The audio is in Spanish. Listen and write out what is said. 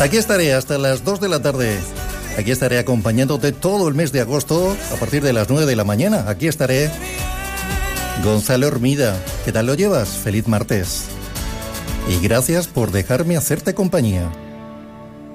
Aquí estaré hasta las 2 de la tarde. Aquí estaré acompañándote todo el mes de agosto a partir de las 9 de la mañana. Aquí estaré. Gonzalo Hermida, ¿qué tal lo llevas? Feliz martes. Y gracias por dejarme hacerte compañía.